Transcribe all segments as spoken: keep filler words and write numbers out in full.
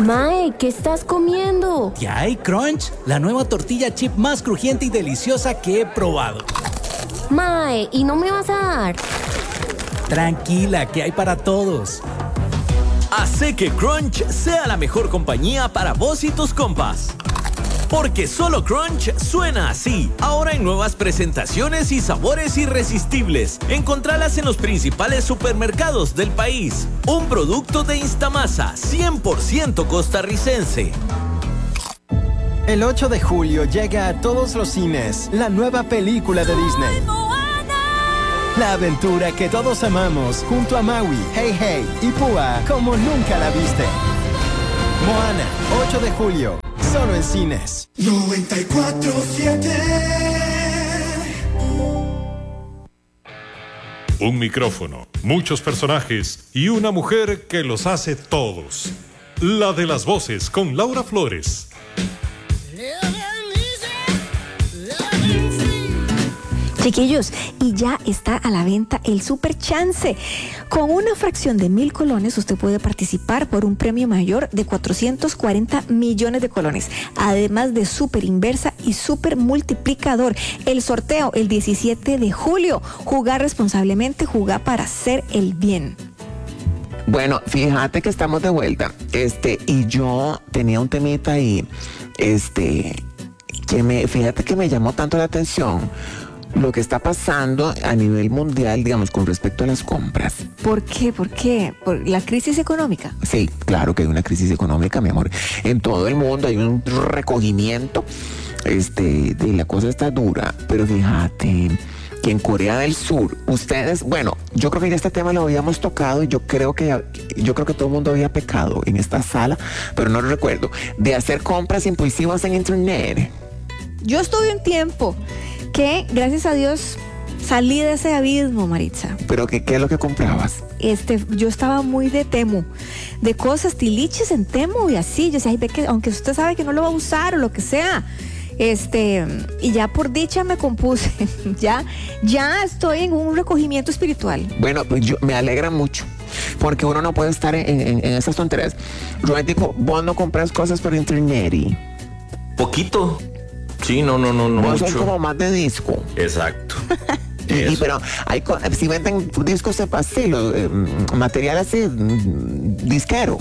Mae, ¿qué estás comiendo? Yay Crunch, la nueva tortilla chip más crujiente y deliciosa que he probado. Mae, ¿y no me vas a dar? Tranquila, que hay para todos. Hace que Crunch sea la mejor compañía para vos y tus compas. Porque solo Crunch suena así. Ahora en nuevas presentaciones y sabores irresistibles. Encontralas en los principales supermercados del país. Un producto de Instamasa, cien por ciento costarricense. El ocho de julio llega a todos los cines la nueva película de Disney. La aventura que todos amamos junto a Maui, Hey Hey y Púa como nunca la viste. Moana, ocho de julio, solo en cines. noventa y cuatro siete. Un micrófono, muchos personajes y una mujer que los hace todos. La de las voces con Laura Flores. Chiquillos, y ya está a la venta el Super Chance. Con una fracción de mil colones, usted puede participar por un premio mayor de cuatrocientos cuarenta millones de colones, además de Super Inversa y Super Multiplicador. El sorteo el diecisiete de julio. Jugar responsablemente, jugar para hacer el bien. Bueno, fíjate que estamos de vuelta. Este, y yo tenía un temita ahí, este, que me, fíjate que me llamó tanto la atención. Lo que está pasando a nivel mundial, digamos, con respecto a las compras. ¿Por qué? ¿Por qué? ¿Por la crisis económica? Sí, claro que hay una crisis económica, mi amor. En todo el mundo hay un recogimiento, este, de la cosa está dura, pero fíjate que en Corea del Sur, ustedes, bueno, yo creo que ya este tema lo habíamos tocado y yo creo que yo creo que todo el mundo había pecado en esta sala, pero no lo recuerdo, de hacer compras impulsivas en internet. Yo estuve un tiempo que, gracias a Dios, salí de ese abismo, Maritza. ¿Pero qué, qué es lo que comprabas? Este, yo estaba muy de Temu, de cosas, tiliches en Temu y así. Yo decía, ay, ve que, aunque usted sabe que no lo va a usar o lo que sea. Este, y ya por dicha me compuse. ya, ya estoy en un recogimiento espiritual. Bueno, pues yo, me alegra mucho. Porque uno no puede estar en, en, en esas tonterías. Romántico, vos no compras cosas por internet. Y... Poquito. Sí, no, no, no, no vos mucho. Son como más de disco. Exacto. y, y, pero hay, si venden discos de pastel, eh, material así, disquero.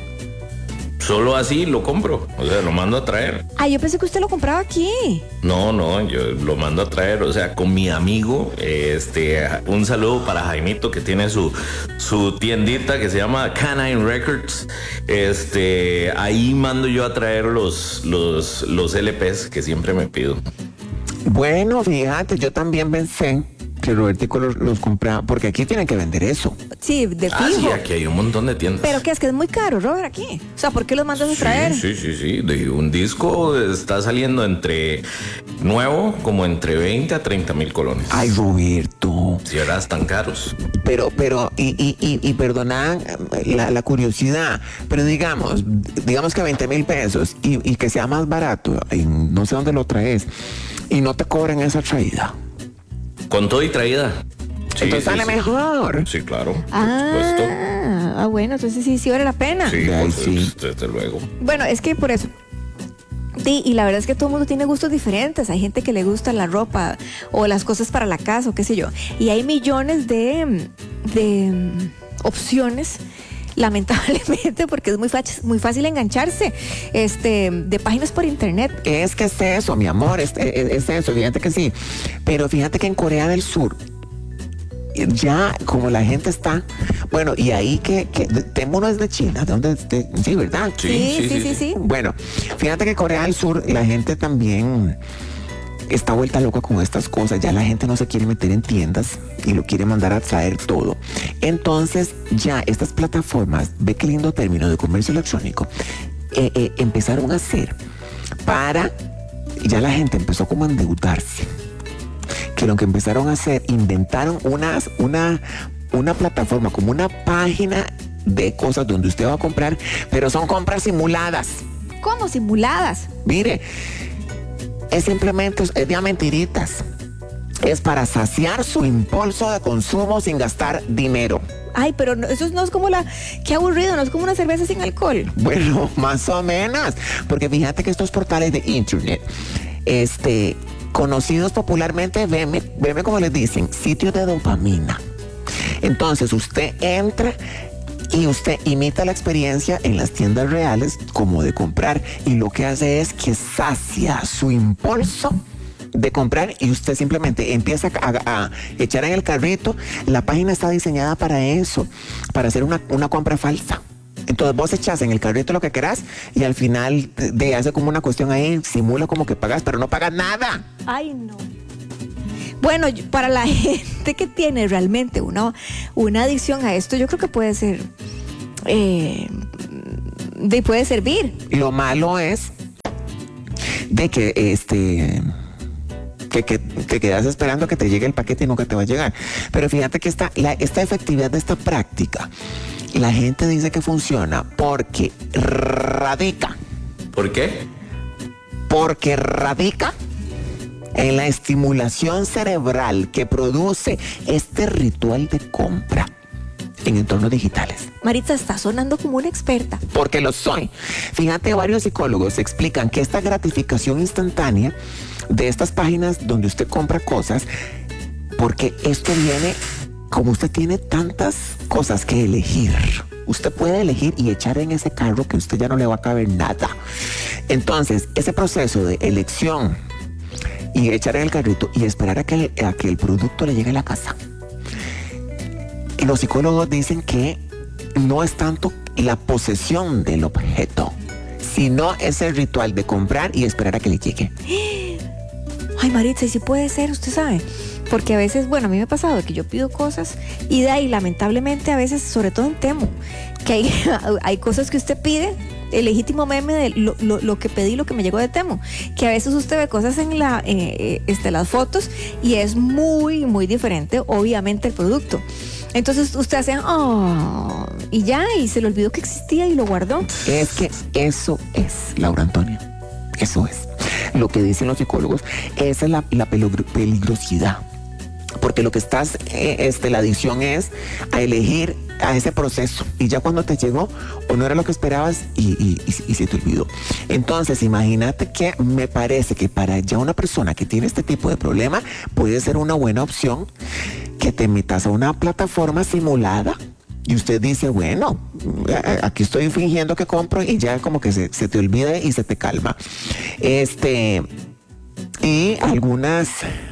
Solo así lo compro, o sea, lo mando a traer. Ah, yo pensé que usted lo compraba aquí. No, no, yo lo mando a traer, o sea, con mi amigo, este, un saludo para Jaimito que tiene su, su tiendita que se llama Canine Records. Este, ahí mando yo a traer los, los, los L Pes que siempre me pido. Bueno, fíjate, yo también pensé que Robertico los, los compraba, porque aquí tienen que vender eso. Sí, de fijo. Ah, sí, aquí hay un montón de tiendas. ¿Pero qué es que es muy caro, Robert, aquí? O sea, ¿por qué los mandas a traer? Sí, sí, sí, sí. De un disco está saliendo entre nuevo, como entre veinte a treinta mil colones. Ay, Roberto. Si eran tan caros. Pero, pero, y, y, y, y perdona la, la curiosidad, pero digamos, digamos que veinte mil pesos y, y que sea más barato, y no sé dónde lo traes, y no te cobran esa traída. Con todo y traída. Sí, entonces sí, sale sí. mejor. Sí, claro. Ah, ah, bueno, entonces sí, sí vale la pena. Sí, Ay, pues, sí. desde luego. Bueno, es que por eso. Sí, y la verdad es que todo el mundo tiene gustos diferentes. Hay gente que le gusta la ropa o las cosas para la casa o qué sé yo. Y hay millones de, de opciones, lamentablemente, porque es muy fácil, muy fácil engancharse este, de páginas por internet. Es que es eso, mi amor, es, es, es eso, fíjate que sí. Pero fíjate que en Corea del Sur, ya como la gente está, bueno, y ahí que, que Temu no es de China, ¿de dónde? De, sí, ¿verdad? Sí sí sí, sí, sí, sí. Bueno, fíjate que Corea del Sur, la gente también está vuelta loca con estas cosas. Ya la gente no se quiere meter en tiendas y lo quiere mandar a traer todo. Entonces ya estas plataformas, ve qué lindo término de comercio electrónico, eh, eh, empezaron a hacer para, ya la gente empezó como a endeudarse, que lo que empezaron a hacer, inventaron unas, una, una plataforma, como una página de cosas donde usted va a comprar, pero son compras simuladas. ¿Cómo simuladas? Mire, es simplemente, es de mentiritas. es para saciar su impulso de consumo sin gastar dinero. Ay, pero no, eso no es como la... Qué aburrido, no es como una cerveza sin alcohol. Bueno, más o menos. Porque fíjate que estos portales de internet, este, conocidos popularmente, veme, veme como les dicen, sitios de dopamina. Entonces usted entra y usted imita la experiencia en las tiendas reales como de comprar, y lo que hace es que sacia su impulso de comprar y usted simplemente empieza a, a echar en el carrito. La página está diseñada para eso, para hacer una, una compra falsa. Entonces vos echás en el carrito lo que querás y al final de hace como una cuestión ahí, simula como que pagas, pero no pagas nada. Ay, no. Bueno, para la gente que tiene realmente una, una adicción a esto, yo creo que puede ser, eh, de, puede servir. Lo malo es de que este... Que, que te quedas esperando que te llegue el paquete y nunca te va a llegar. Pero fíjate que esta, la, esta efectividad de esta práctica, la gente dice que funciona porque radica. ¿Por qué? Porque radica en la estimulación cerebral que produce este ritual de compra en entornos digitales. Maritza está sonando como una experta. Porque lo soy. Fíjate, varios psicólogos explican que esta gratificación instantánea de estas páginas donde usted compra cosas, porque esto viene, como usted tiene tantas cosas que elegir, usted puede elegir y echar en ese carro que usted ya no le va a caber nada. Entonces, ese proceso de elección y echar en el carrito y esperar a que, a que el producto le llegue a la casa, y los psicólogos dicen que no es tanto la posesión del objeto, sino ese ritual de comprar y esperar a que le llegue. Ay, Maritza, y si puede ser, usted sabe, porque a veces, bueno, a mí me ha pasado que yo pido cosas y de ahí, lamentablemente, a veces, sobre todo en Temu, que hay, hay cosas que usted pide, el legítimo meme de lo, lo, lo que pedí, lo que me llegó de Temu, que a veces usted ve cosas en la, eh, este, las fotos y es muy, muy diferente, obviamente, el producto. Entonces usted hace, oh, y ya, y se le olvidó que existía y lo guardó. Es que eso es, Laura Antonia, eso es. Lo que dicen los psicólogos, esa es la, la peligrosidad. Porque lo que estás, eh, este, la adicción es a elegir a ese proceso. Y ya cuando te llegó, o no era lo que esperabas y, y, y, y se te olvidó. Entonces, imagínate que me parece que para ya una persona que tiene este tipo de problema, puede ser una buena opción que te metas a una plataforma simulada. Y usted dice, bueno, aquí estoy fingiendo que compro y ya como que se, se te olvida y se te calma. Este, y algunas...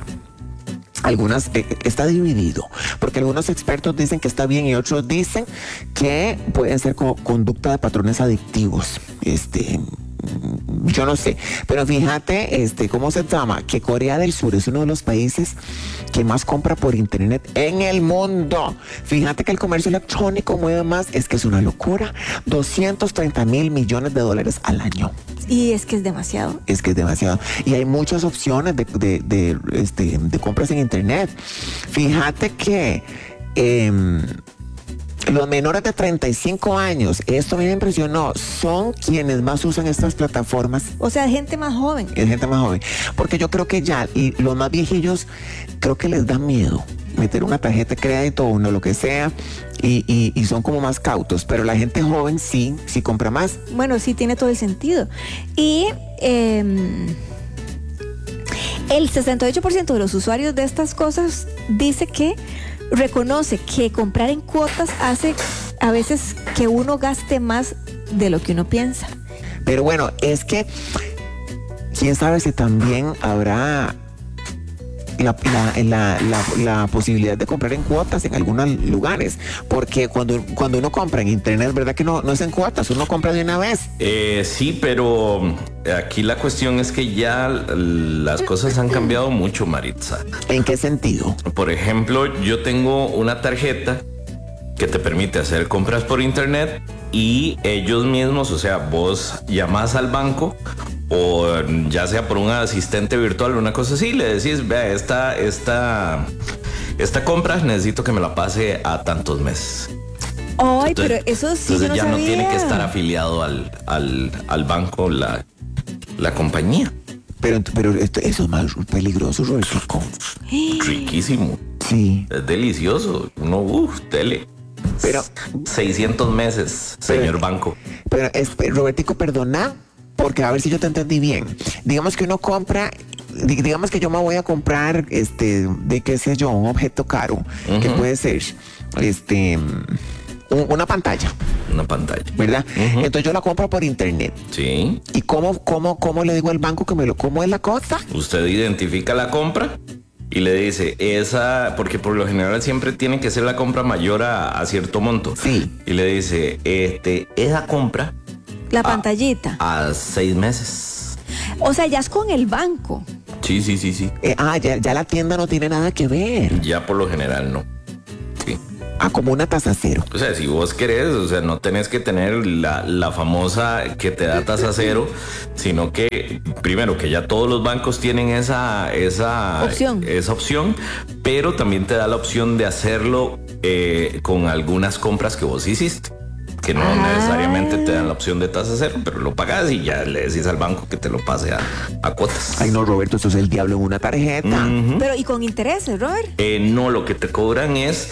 Algunas, eh, está dividido, porque algunos expertos dicen que está bien y otros dicen que pueden ser como conducta de patrones adictivos. Este, yo no sé, pero fíjate, este, ¿cómo se llama? Que Corea del Sur es uno de los países que más compra por internet en el mundo. Fíjate que el comercio electrónico mueve más, es que es una locura, doscientos treinta mil millones de dólares al año. Y es que es demasiado. Es que es demasiado. Y hay muchas opciones de, de, de, este, de compras en internet. Fíjate que eh, los menores de treinta y cinco años, esto a mí me impresionó, son quienes más usan estas plataformas. O sea, gente más joven. Es gente más joven. Porque yo creo que ya, y los más viejillos, creo que les da miedo meter una tarjeta de crédito o uno, lo que sea, y, y, y son como más cautos, pero la gente joven sí, sí compra más. Bueno, sí tiene todo el sentido. Y eh, el sesenta y ocho por ciento de los usuarios de estas cosas dice que reconoce que comprar en cuotas hace a veces que uno gaste más de lo que uno piensa. Pero bueno, es que quién sabe si también habrá La, la, la, la, la posibilidad de comprar en cuotas en algunos lugares, porque cuando, cuando uno compra en internet, ¿verdad que no, no es en cuotas? Uno compra de una vez. Eh, sí, pero aquí la cuestión es que ya las cosas han cambiado mucho, Maritza. ¿En qué sentido? Por ejemplo, yo tengo una tarjeta que te permite hacer compras por internet y ellos mismos, o sea, vos llamás al banco o ya sea por un asistente virtual o una cosa así, le decís, vea, esta, esta, esta compra necesito que me la pase a tantos meses. Ay, pero eso sí, entonces yo no ya sabía. no tiene que estar afiliado al, al, al banco la, la compañía. Pero, pero esto, eso es más peligroso, Roberto. Riquísimo. Sí. Es delicioso. Uno, uff, tele. Pero seiscientos meses, señor pero, banco. Pero, es, Robertico, perdona, porque a ver si yo te entendí bien. Digamos que uno compra, digamos que yo me voy a comprar, este, de qué sé yo, un objeto caro, uh-huh. que puede ser, este, un, una pantalla. Una pantalla. ¿Verdad? Uh-huh. Entonces yo la compro por internet. Sí. ¿Y cómo, cómo, cómo le digo al banco que me lo, cómo es la cosa? Usted identifica la compra y le dice, esa, porque por lo general siempre tiene que ser la compra mayor a, a cierto monto. Sí. Y le dice, este, esa compra. La pantallita. A, a seis meses. O sea, ya es con el banco. Sí, sí, sí, sí. Eh, ah, ya, ya la tienda no tiene nada que ver. Ya por lo general no. Sí. Ah, como una tasa cero. O sea, si vos querés, o sea, no tenés que tener la, la famosa que te da tasa cero, sino que, primero, que ya todos los bancos tienen esa, esa, opción. esa opción, pero también te da la opción de hacerlo eh, con algunas compras que vos hiciste. Que no ah. necesariamente te dan la opción de tasa cero, pero lo pagas y ya le decís al banco que te lo pase a, a cuotas. Ay, no, Roberto, eso es el diablo en una tarjeta. Uh-huh. Pero, ¿y con intereses, Robert? Eh, no, lo que te cobran es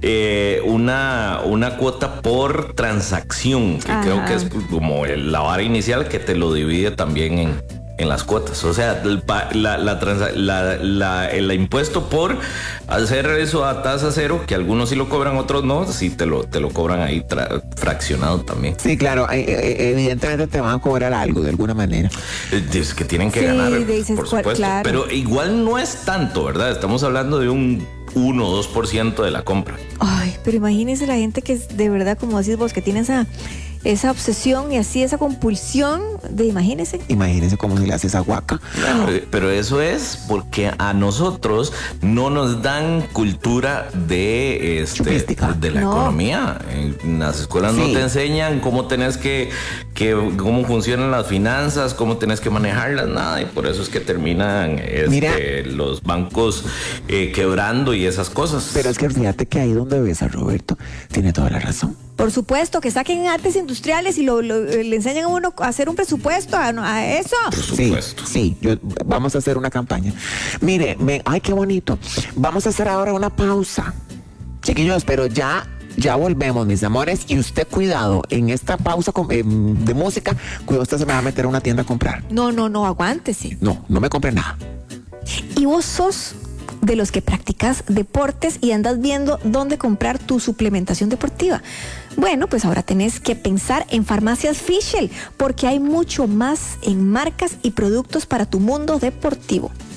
eh, una, una cuota por transacción, que Ajá. creo que es como el, la vara inicial que te lo divide también en, en las cuotas. O sea, el, la, la, transa, la, la, el impuesto por hacer eso a tasa cero, que algunos sí lo cobran, otros no, sí te lo, te lo cobran ahí tra, fraccionado también. Sí, claro, evidentemente te van a cobrar algo de alguna manera. Es que tienen que sí, ganar, dices, por supuesto. Claro. Pero igual no es tanto, ¿verdad? Estamos hablando de un uno o dos por ciento de la compra. Ay, pero imagínense la gente que es de verdad, como decís vos, que tiene esa... esa obsesión y así esa compulsión de imagínese. Imagínese cómo se le hace esa guaca. No, pero eso es porque a nosotros no nos dan cultura de este de la no. economía. En las escuelas sí. no te enseñan cómo tenés que, que cómo funcionan las finanzas, cómo tenés que manejarlas, nada, y por eso es que terminan este, los bancos eh, quebrando y esas cosas. Pero es que fíjate que ahí donde ves a Roberto tiene toda la razón. Por supuesto, que saquen artes industriales y lo, lo, le enseñan a uno a hacer un presupuesto a, a eso. Por supuesto. Sí, sí, yo, vamos a hacer una campaña. Mire, me, ay, qué bonito. Vamos a hacer ahora una pausa. Chiquillos, pero ya, ya volvemos, mis amores. Y usted, cuidado, en esta pausa con, eh, de música, cuidado, usted se me va a meter a una tienda a comprar. No, no, no, aguántese. No, no me compre nada. ¿Y vos sos de los que practicas deportes y andas viendo dónde comprar tu suplementación deportiva? Bueno, pues ahora tenés que pensar en Farmacias Fischl, porque hay mucho más en marcas y productos para tu mundo deportivo.